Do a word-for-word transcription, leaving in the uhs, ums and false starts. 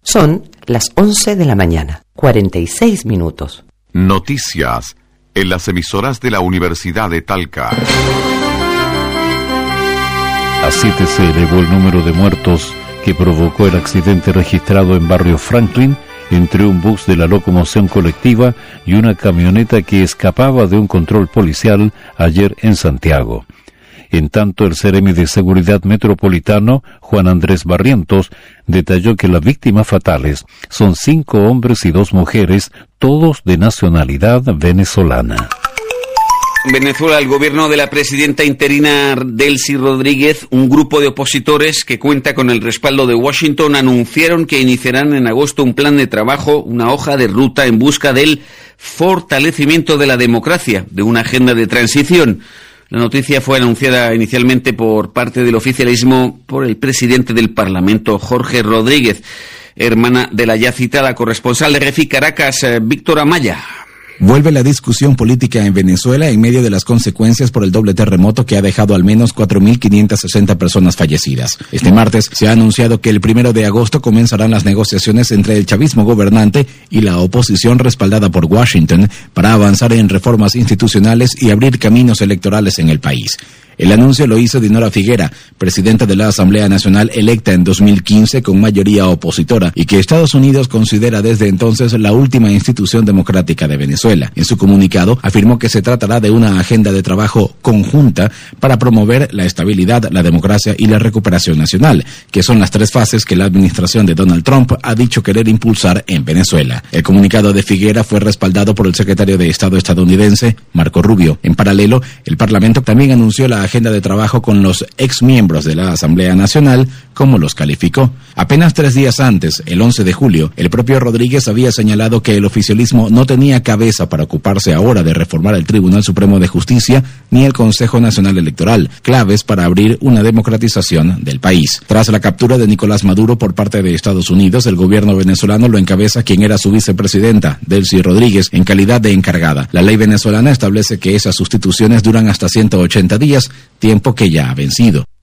Son las once de la mañana, cuarenta y seis minutos. Noticias en las emisoras de la Universidad de Talca. A siete se elevó el número de muertos que provocó el accidente registrado en barrio Franklin entre un bus de la locomoción colectiva y una camioneta que escapaba de un control policial ayer en Santiago. En tanto, el Seremi de Seguridad Metropolitano, Juan Andrés Barrientos, detalló que las víctimas fatales son cinco hombres y dos mujeres, todos de nacionalidad venezolana. En Venezuela, el gobierno de la presidenta interina Delcy Rodríguez, un grupo de opositores que cuenta con el respaldo de Washington, anunciaron que iniciarán en agosto un plan de trabajo, una hoja de ruta en busca del fortalecimiento de la democracia, de una agenda de transición. La noticia fue anunciada inicialmente por parte del oficialismo por el presidente del Parlamento, Jorge Rodríguez, hermana de la ya citada corresponsal de R F I Caracas, Víctor Amaya. Vuelve la discusión política en Venezuela en medio de las consecuencias por el doble terremoto que ha dejado al menos cuatro mil quinientas sesenta personas fallecidas. Este martes se ha anunciado que el primero de agosto comenzarán las negociaciones entre el chavismo gobernante y la oposición respaldada por Washington para avanzar en reformas institucionales y abrir caminos electorales en el país. El anuncio lo hizo Dinora Figuera, presidenta de la Asamblea Nacional electa en dos mil quince con mayoría opositora y que Estados Unidos considera desde entonces la última institución democrática de Venezuela. En su comunicado afirmó que se tratará de una agenda de trabajo conjunta para promover la estabilidad, la democracia y la recuperación nacional, que son las tres fases que la administración de Donald Trump ha dicho querer impulsar en Venezuela. El comunicado de Figuera fue respaldado por el secretario de Estado estadounidense, Marco Rubio. En paralelo, el Parlamento también anunció la agenda de trabajo con los exmiembros de la Asamblea Nacional, como los calificó. Apenas tres días antes, el once de julio, el propio Rodríguez había señalado que el oficialismo no tenía cabeza para ocuparse ahora de reformar el Tribunal Supremo de Justicia ni el Consejo Nacional Electoral, claves para abrir una democratización del país. Tras la captura de Nicolás Maduro por parte de Estados Unidos, el gobierno venezolano lo encabeza quien era su vicepresidenta, Delcy Rodríguez, en calidad de encargada. La ley venezolana establece que esas sustituciones duran hasta ciento ochenta días, tiempo que ya ha vencido.